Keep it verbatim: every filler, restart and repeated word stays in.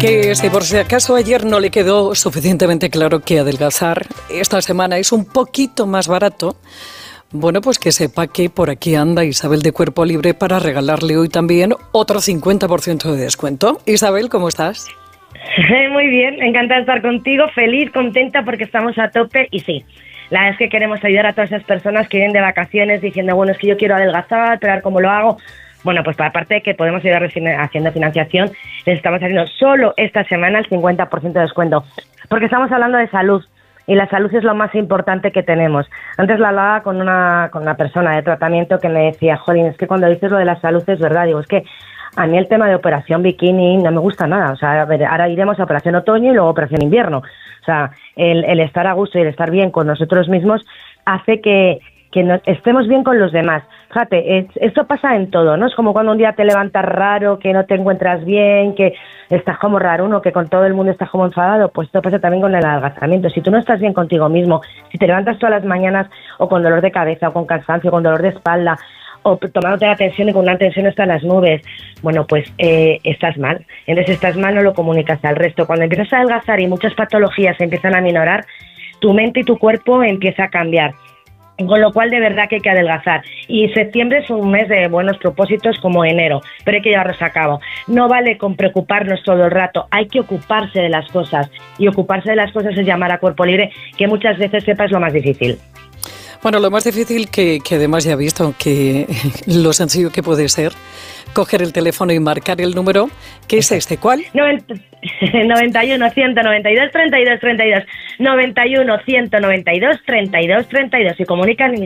Que si por si acaso ayer no le quedó suficientemente claro que adelgazar esta semana es un poquito más barato, bueno, pues que sepa que por aquí anda Isabel de Cuerpo Libre para regalarle hoy también otro cincuenta por ciento de descuento. Isabel, ¿cómo estás? Muy bien, encantada de estar contigo, feliz, contenta porque estamos a tope y sí, la verdad es que queremos ayudar a todas esas personas que vienen de vacaciones diciendo, bueno, es que yo quiero adelgazar, pero a ver cómo lo hago. Bueno, pues aparte de que podemos ayudar haciendo financiación, les estamos haciendo solo esta semana el cincuenta por ciento de descuento, porque estamos hablando de salud y la salud es lo más importante que tenemos. Antes la hablaba con una, con una persona de tratamiento que me decía, jolín, es que cuando dices lo de la salud es verdad, digo, es que a mí el tema de operación bikini no me gusta nada, o sea, a ver, ahora iremos a operación otoño y luego operación invierno, o sea, el, el estar a gusto y el estar bien con nosotros mismos hace que que nos, estemos bien con los demás. Fíjate, es, esto pasa en todo, ¿no? Es como cuando un día te levantas raro, que no te encuentras bien, que estás como raro, uno que con todo el mundo estás como enfadado, pues esto pasa también con el adelgazamiento. Si tú no estás bien contigo mismo, si te levantas todas las mañanas o con dolor de cabeza, o con cansancio, con dolor de espalda, o tomándote la tensión y con una tensión está en las nubes, bueno, pues eh, estás mal. Entonces estás mal, no lo comunicas al resto. Cuando empiezas a adelgazar y muchas patologías se empiezan a minorar, tu mente y tu cuerpo empieza a cambiar. Con lo cual, de verdad que hay que adelgazar. Y septiembre es un mes de buenos propósitos como enero, pero hay que llevarlos a cabo. No vale con preocuparnos todo el rato, hay que ocuparse de las cosas. Y ocuparse de las cosas es llamar a Cuerpo Libre, que muchas veces sepa es lo más difícil. Bueno, lo más difícil que, que además ya he visto, que lo sencillo que puede ser, coger el teléfono y marcar el número, que es este, ¿cuál? noventa y uno, ciento noventa y dos, treinta y dos, treinta y dos. noventa y uno, ciento noventa y dos, treinta y dos, treinta y dos. Y comunican